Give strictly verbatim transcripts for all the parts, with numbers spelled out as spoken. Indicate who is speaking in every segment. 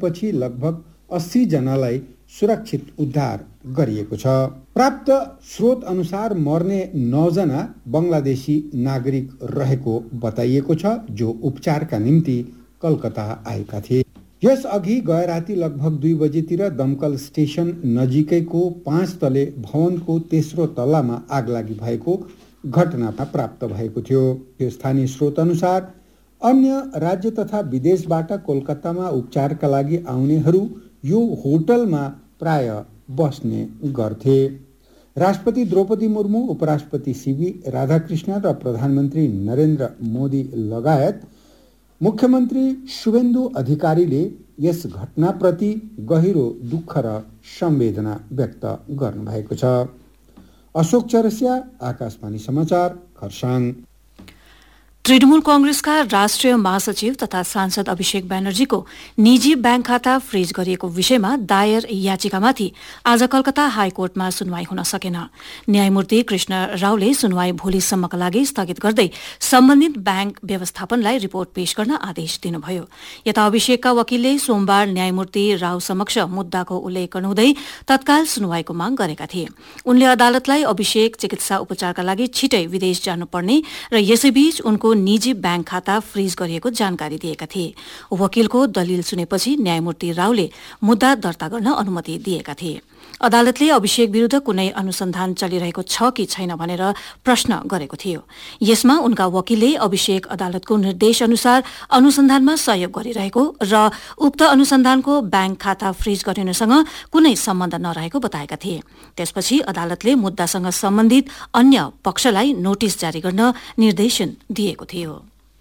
Speaker 1: पछि लगभग अस्सी जनालाई सुरक्षित उद्धार गरिएको छ। प्राप्त स्रोत अनुसार मर्ने नौजना बङ्गलादेशी नागरिक रहेको बताइएको छ, जो उपचारका निम्ति कलकत्ता आएका थिए। यस अघि गए राति लगभग दुई बजेतिर दमकल स्टेशन नजिकैको पाँच तले भवनको तेस्रो तल्लामा आगलागी भएको घटना प्राप्त भएको थियो। यो स्थानीय स्रोत अनुसार अन्य राज्य तथा विदेशबाट कोलकातामा उपचारका लागि आउनेहरू यो होटलमा प्राय बस्ने गर्थे। राष्ट्रपति द्रौपदी मुर्मू, उपराष्ट्रपति सीवी राधाकृष्ण र प्रधानमन्त्री नरेन्द्र मोदी लगायत मुख्यमन्त्री शुभेन्दु अधिकारीले यस घटनाप्रति गहिरो दुःख र संवेदना व्यक्त गर्नुभएको छ। अशोक चरसिया, आकाशवाणी समाचार, खरसाङ।
Speaker 2: तृणमूल कांग्रेसका राष्ट्रिय महासचिव तथा सांसद अभिषेक ब्यानर्जीको निजी ब्याङ्क खाता फ्रिज गरिएको विषयमा दायर याचिकामाथि आज कलकत्ता हाईकोर्टमा सुनवाई हुन सकेन। न्यायमूर्ति कृष्ण रावले सुनवाई भोलिसम्मका लागि स्थगित गर्दै सम्बन्धित ब्याङ्क व्यवस्थापनलाई रिपोर्ट पेश गर्न आदेश दिनुभयो। यता अभिषेकका वकिलले सोमबार न्यायमूर्ति राव समक्ष मुद्दाको उल्लेख गर्नुहुँदै तत्काल सुनवाईको माग गरेका थिए। उनले अदालतलाई अभिषेक चिकित्सा उपचारका लागि छिटै विदेश जानुपर्ने र यसैबीच उनको निजी ब्याङ्क खाता फ्रिज गरिएको जानकारी दिएका थिए। वकिलको दलिल सुनेपछि न्यायमूर्ति रावले मुद्दा दर्ता गर्न अनुमति दिएका थिए। अदालतले अभिषेक विरूद्ध कुनै अनुसन्धान चलिरहेको छ कि छैन भनेर प्रश्न गरेको थियो। यसमा उनका वकिलले अभिषेक अदालतको निर्देश अनुसार अनुसन्धानमा सहयोग गरिरहेको र उक्त अनुसन्धानको ब्याङ्क खाता फ्रिज गरिनुसँग कुनै सम्बन्ध नरहेको बताएका थिए। त्यसपछि अदालतले मुद्दासँग सम्बन्धित अन्य पक्षलाई नोटिस जारी गर्न निर्देशन दिएको थियो।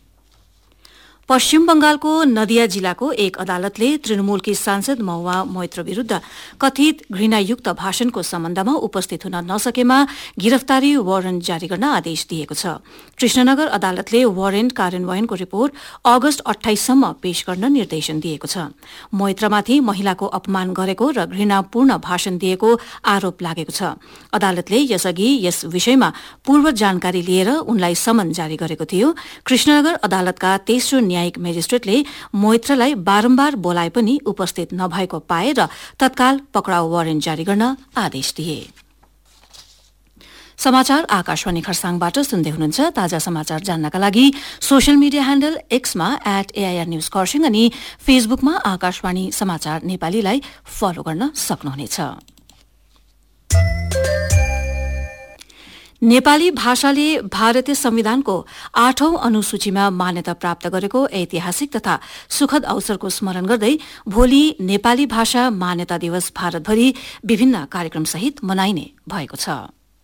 Speaker 2: पश्चिम बंगालको नदिया जिल्लाको एक अदालतले तृणमूलकी सांसद महुआ मोइत्र विरूद्ध कथित घृणायुक्त भाषणको सम्बन्धमा उपस्थित हुन नसकेमा गिरफ्तारी वारन्ट जारी गर्न आदेश दिएको छ। कृष्णनगर अदालतले वारेन्ट कार्यान्वयनको रिपोर्ट अगस्त अठाइससम्म पेश गर्न निर्देशन दिएको छ। मोइत्रमाथि महिलाको अपमान गरेको र घृणापूर्ण भाषण दिएको आरोप लागेको छ। अदालतले यसअघि यस विषयमा पूर्व जानकारी लिएर उनलाई समन जारी गरेको थियो। कृष्णनगर अदालतका तेस्रो न्यायिक मेजिस्ट्रेटले मोइत्रलाई बारम्बार बोलाए पनि उपस्थित नभएको पाए र तत्काल पक्राउ वारेन्ट जारी गर्न आदेश दिए। समाचार आकाशवाणी खरसाङबाट सुन्दै हुनुहुन्छ। ताजा समाचार जान्नका लागि social media handle एक्समा at AIR news Kurseong अनि फेसबुकमा आकाशवाणी समाचार नेपालीलाई फलो गर्न सक्नुहुनेछ। नेपाली भाषाले भारतीय संविधानको आठौं अनुसूचीमा मान्यता प्राप्त गरेको ऐतिहासिक तथा सुखद अवसरको स्मरण गर्दै भोलि नेपाली भाषा मान्यता दिवस भारतभरि विभिन्न कार्यक्रमसहित मनाइने भएको छ।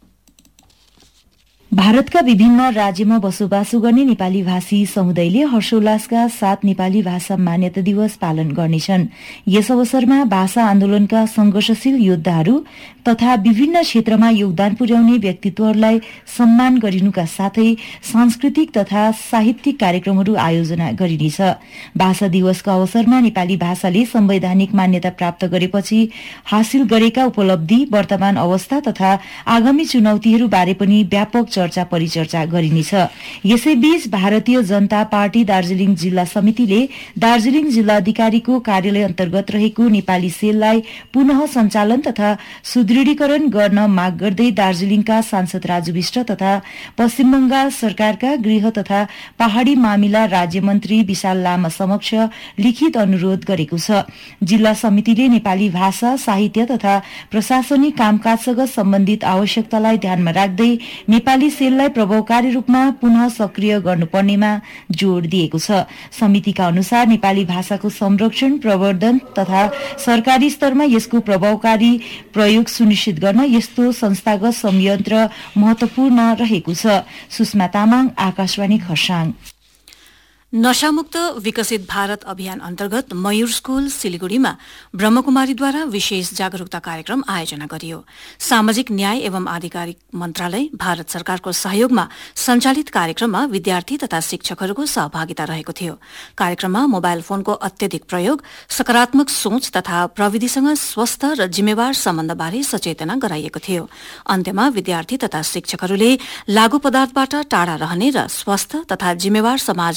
Speaker 3: भारतका विभिन्न राज्यमा बसोबासो गर्ने नेपाली भाषी समुदायले हर्षोल्लासका साथ नेपाली भाषा मान्यता दिवस पालन गर्नेछन्। यस अवसरमा भाषा आन्दोलनका संघर्षशील योद्धाहरू तथा विभिन्न क्षेत्रमा योगदान पुर्याउने व्यक्तित्वहरूलाई सम्मान गरिनुका साथै सांस्कृतिक तथा साहित्यिक कार्यक्रमहरू आयोजना गरिनेछ। भाषा दिवसको अवसरमा नेपाली भाषाले संवैधानिक मान्यता प्राप्त गरेपछि हासिल गरेका उपलब्धि, वर्तमान अवस्था तथा आगामी चुनौतीहरूबारे पनि व्यापक चर्चा परिचर्चा गरिनेछ। यसैबीच भारतीय जनता पार्टी दार्जीलिङ जिल्ला समितिले दार्जीलिङ जिल्लाधिकारीको कार्यालय अन्तर्गत रहेको नेपाली सेललाई पुनः सञ्चालन तथा सुदृढीकरण गर्न माग गर्दै दार्जीलिङका सांसद राजु विष्ट तथा पश्चिम बंगाल सरकारका गृह तथा पहाड़ी मामिला राज्य मन्त्री विशाल लामा समक्ष लिखित अनुरोध गरेको छ। जिल्ला समितिले नेपाली भाषा, साहित्य तथा प्रशासनिक कामकाजसँग सम्बन्धित आवश्यकतालाई ध्यानमा राख्दै नेपाली सेललाई प्रभावकारी रूपमा पुनः सक्रिय गर्नुपर्नेमा जोड़ दिएको छ। समितिका अनुसार नेपाली भाषाको संरक्षण, प्रवर्धन तथा सरकारी स्तरमा यसको प्रभावकारी प्रयोग सुनिश्चित गर्न यस्तो संस्थागत संयन्त्र महत्वपूर्ण रहेको छ। सुषमा तामाङ, आकाशवाणी खरसाङ।
Speaker 2: नशामुक्त विकसित भारत अभियान अन्तर्गत मयूर स्कूल सिलिगुड़ीमा ब्रह्मकुमारीद्वारा विशेष जागरूकता कार्यक्रम आयोजना गरियो। सामाजिक न्याय एवं आधिकारिक मन्त्रालय, भारत सरकारको सहयोगमा सञ्चालित कार्यक्रममा विद्यार्थी तथा शिक्षकहरूको सहभागिता रहेको थियो। कार्यक्रममा मोबाइल फोनको अत्यधिक प्रयोग, सकारात्मक सोच तथा प्रविधिसँग स्वस्थ र जिम्मेवार सम्बन्धबारे सचेतना गराइएको थियो। अन्त्यमा विद्यार्थी तथा शिक्षकहरूले लागू पदार्थबाट टाढा रहने र स्वस्थ तथा जिम्मेवार समाज निर्माण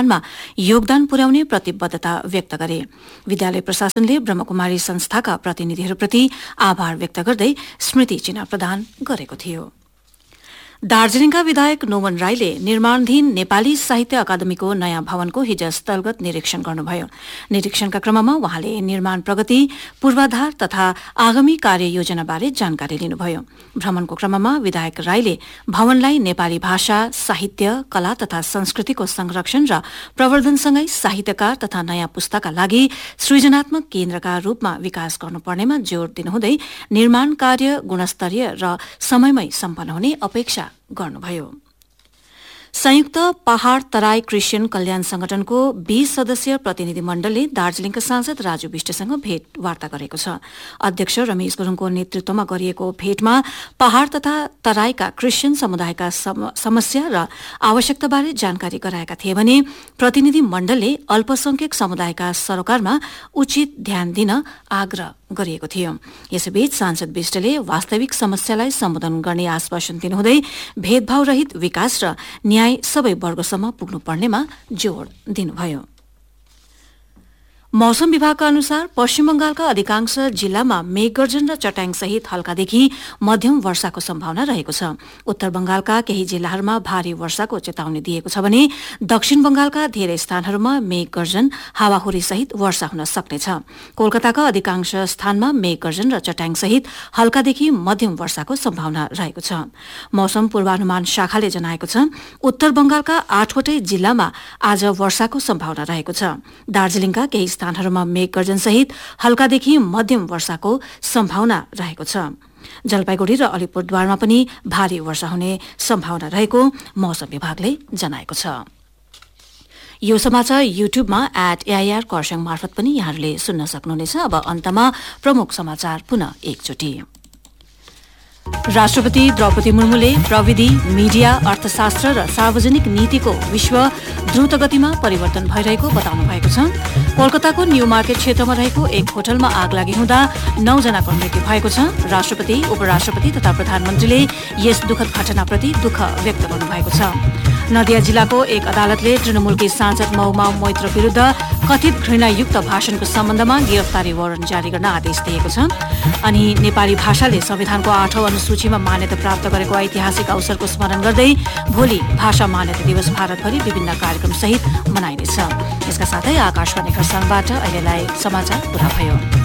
Speaker 2: निर्माणमा योगदान पुर्याउने प्रतिबद्धता व्यक्त गरे। विद्यालय प्रशासनले ब्रह्मकुमारी संस्थाका प्रतिनिधिहरूप्रति आभार व्यक्त गर्दै स्मृति चिन्ह प्रदान गरेको थियो। दार्जीलिङका विधायक नोमन राईले निर्माणाधीन नेपाली साहित्य अकादमीको नयाँ भवनको हिज स्थलगत निरीक्षण गर्नुभयो। निरीक्षणका क्रममा उहाँले निर्माण प्रगति, पूर्वाधार तथा आगामी कार्ययोजनाबारे जानकारी लिनुभयो। भ्रमणको क्रममा विधायक राईले भवनलाई नेपाली भाषा, साहित्य, कला तथा संस्कृतिको संरक्षण र प्रवर्धनसँगै साहित्यकार तथा नयाँ पुस्ताका लागि सृजनात्मक केन्द्रका रूपमा विकास गर्नुपर्नेमा जोड़ दिनुहुँदै निर्माण कार्य गुणस्तरीय र समयमै सम्पन्न हुने अपेक्षा गर्नुभयो। संयुक्त पहाड़ तराई क्रिस्चियन कल्याण संगठनको बीस सदस्यीय प्रतिनिधि मण्डलले दार्जीलिङका सांसद राजु विष्टसँग भेटवार्ता गरेको छ। अध्यक्ष रमेश गुरूङको नेतृत्वमा गरिएको भेटमा पहाड़ तथा तराईका क्रिस्चियन समुदायका समस्या र आवश्यकताबारे जानकारी गराएका थिए भने प्रतिनिधि मण्डलले अल्पसंख्यक समुदायका सरोकारमा उचित ध्यान दिन आग्रह गरिएको थियो। यसैबीच सांसद विष्टले वास्तविक समस्यालाई सम्बोधन गर्ने आश्वासन दिनुहुँदै भेदभाव रहित विकास र न्याय सबै वर्गसम्म पुग्नुपर्नेमा जोड़ दिनुभयो। मौसम विभागका अनुसार पश्चिम बंगालका अधिकांश जिल्लामा मेघगर्जन र चट्याङसहित हल्कादेखि मध्यम वर्षाको सम्भावना रहेको छ। उत्तर बंगालका केही जिल्लाहरूमा भारी वर्षाको चेतावनी दिएको छ भने दक्षिण बंगालका धेरै स्थानहरूमा मेघगर्जन हावाहुरीसहित वर्षा हुन सक्नेछ। कोलकाताका अधिकांश स्थानमा मेघगर्जन र चट्याङसहित हल्कादेखि मध्यम वर्षाको सम्भावना रहेको छ। मौसम पूर्वानुमान शाखाले जनाएको छ उत्तर बंगालका आठवटै जिल्लामा आज वर्षाको सम्भावना रहेको छ। दार्जीलिङका केही स्थानहरूमा मेघगर्जन सहित हल्कादेखि मध्यम वर्षाको सम्भावना रहेको छ। जलपाइगुड़ी र अलिपुरद्वारमा पनि भारी वर्षा हुने सम्भावना रहेको मौसम विभागले जनाएको छ। यो समाचार युट्युबमा एट एआईआर खरसाङ मार्फत पनि यहाँहरूले सुन्न सक्नुहुनेछ। अब अन्तमा प्रमुख समाचार पुनः एकचोटि। राष्ट्रपति द्रौपदी मुर्मुले प्रविधि, मीडिया, अर्थशास्त्र र सार्वजनिक नीतिको विश्व द्रुत गतिमा परिवर्तन भइरहेको बताउनु भएको छ। कोलकाताको न्यू मार्केट क्षेत्रमा रहेको एक होटलमा आग लागि हुँदा नौ जनाको मृत्यु भएको छ। राष्ट्रपति, उपराष्ट्रपति तथा प्रधानमन्त्रीले यस दुखद घटनाप्रति दुःख व्यक्त गर्नुभएको छ। नदिया जिल्लाको एक अदालतले तृणमूलकी सांसद मौमा मैत्र विरूद्ध कथित घृणायुक्त भाषणको सम्बन्धमा गिरफ्तारी वारन्ट जारी गर्न आदेश दिएको छ। अनि नेपाली भाषाले संविधानको आठौं अनुसूचीमा मान्यता प्राप्त गरेको ऐतिहासिक अवसरको स्मरण गर्दै भोलि भाषा मान्यता दिवस भारतभरि विभिन्न कार्यक्रम सहित मनाइनेछ। यसका साथै आकाशवाणी खरसाङबाट अहिलेलाई समाचार पूरा भयो।